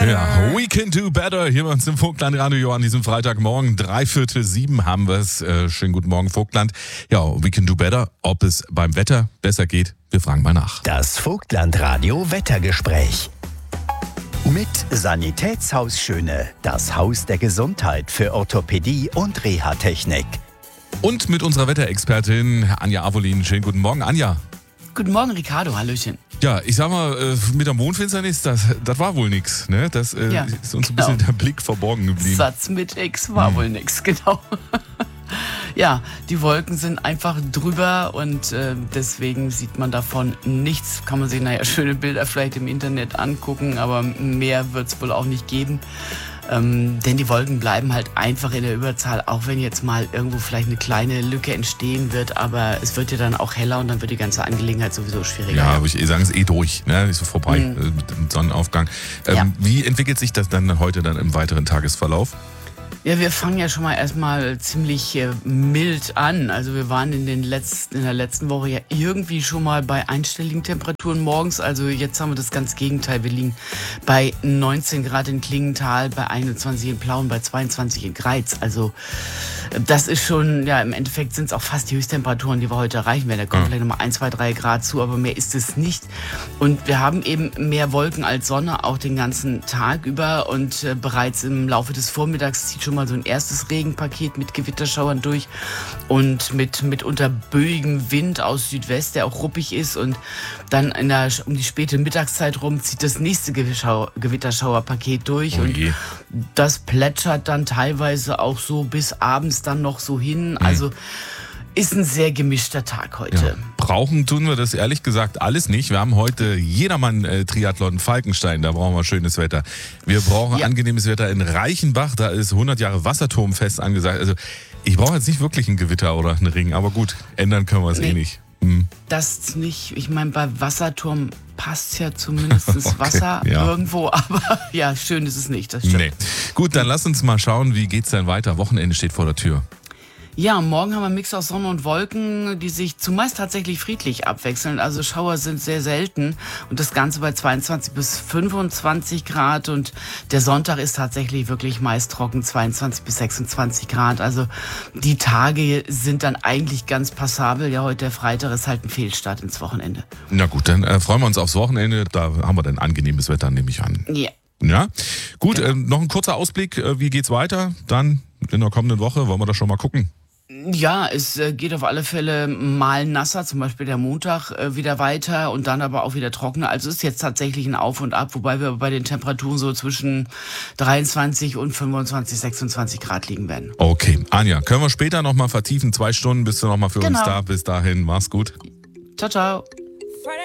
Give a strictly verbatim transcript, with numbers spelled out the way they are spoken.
better. Ja, we can do better. Hier bei uns im Vogtland Radio an diesem Freitagmorgen. Dreiviertel sieben haben wir es. Äh, schönen guten Morgen, Vogtland. Ja, we can do better. Ob es beim Wetter besser geht, wir fragen mal nach. Das Vogtland Radio Wettergespräch. Mit Sanitätshaus Schöne, das Haus der Gesundheit für Orthopädie und Reha-Technik. Und mit unserer Wetterexpertin Anja Avolin. Schönen guten Morgen, Anja. Guten Morgen, Ricardo. Hallöchen. Ja, ich sag mal, mit der Mondfinsternis, das, das war wohl nix. Ne? Das äh, Ja, ist uns ein genau. bisschen der Blick verborgen geblieben. Satz mit X war wohl nix, genau. Ja, die Wolken sind einfach drüber und äh, deswegen sieht man davon nichts. Kann man sich, naja, schöne Bilder vielleicht im Internet angucken, aber mehr wird es wohl auch nicht geben. Ähm, denn die Wolken bleiben halt einfach in der Überzahl, auch wenn jetzt mal irgendwo vielleicht eine kleine Lücke entstehen wird, aber es wird ja dann auch heller und dann wird die ganze Angelegenheit sowieso schwieriger. Ja, aber ich eh sagen, es ist eh durch, ne? Ist so vorbei Mhm. äh, mit dem Sonnenaufgang. Ähm, Ja. Wie entwickelt sich das dann heute dann im weiteren Tagesverlauf? Ja, wir fangen ja schon mal erstmal ziemlich äh, mild an. Also wir waren in, den letzten, in der letzten Woche ja irgendwie schon mal bei einstelligen Temperaturen morgens. Also jetzt haben wir das ganz Gegenteil. Wir liegen bei neunzehn Grad in Klingenthal, bei einundzwanzig in Plauen, bei zweiundzwanzig in Greiz. Also äh, das ist schon, ja, im Endeffekt sind es auch fast die Höchsttemperaturen, die wir heute erreichen werden. Da kommen Ja. vielleicht nochmal ein, zwei, drei Grad zu, aber mehr ist es nicht. Und wir haben eben mehr Wolken als Sonne, auch den ganzen Tag über. Und äh, bereits im Laufe des Vormittags zieht schon mal so ein erstes Regenpaket mit Gewitterschauern durch und mit mitunter böigem Wind aus Südwest, der auch ruppig ist. Und dann in der, um die späte Mittagszeit rum zieht das nächste Gewischau- Gewitterschauerpaket durch. Oh Und je. das plätschert dann teilweise auch so bis abends dann noch so hin. Also ist ein sehr gemischter Tag heute. Ja. Brauchen tun wir das ehrlich gesagt alles nicht. Wir haben heute jedermann äh, Triathlon Falkenstein, da brauchen wir schönes Wetter. Wir brauchen Ja. angenehmes Wetter in Reichenbach, da ist hundert Jahre Wasserturmfest angesagt. Also ich brauche jetzt nicht wirklich ein Gewitter oder einen Ring, aber gut, ändern können wir es Nee. eh nicht. Hm. Das nicht, ich meine, bei Wasserturm passt ja zumindest Okay, Wasser ja. irgendwo, aber ja, schön ist es nicht, das stimmt. Nee. Gut, dann lass uns mal schauen, wie geht's denn weiter. Wochenende steht vor der Tür. Ja, morgen haben wir einen Mix aus Sonne und Wolken, die sich zumeist tatsächlich friedlich abwechseln. Also Schauer sind sehr selten und das Ganze bei zweiundzwanzig bis fünfundzwanzig Grad und der Sonntag ist tatsächlich wirklich meist trocken, zweiundzwanzig bis sechsundzwanzig Grad. Also die Tage sind dann eigentlich ganz passabel. Ja, heute der Freitag ist halt ein Fehlstart ins Wochenende. Na gut, dann äh, freuen wir uns aufs Wochenende. Da haben wir dann angenehmes Wetter, nehme ich an. Ja. Ja, gut, äh, noch ein kurzer Ausblick. Äh, wie geht's weiter? Dann in der kommenden Woche wollen wir da schon mal gucken. Ja, es äh, geht auf alle Fälle mal nasser, zum Beispiel der Montag äh, wieder weiter und dann aber auch wieder trockener. Also ist jetzt tatsächlich ein Auf und Ab, wobei wir bei den Temperaturen so zwischen dreiundzwanzig und fünfundzwanzig, sechsundzwanzig Grad liegen werden. Okay, Anja, können wir später nochmal vertiefen? Zwei Stunden bist du nochmal für uns Genau. da. Bis dahin, mach's gut. Ciao, ciao.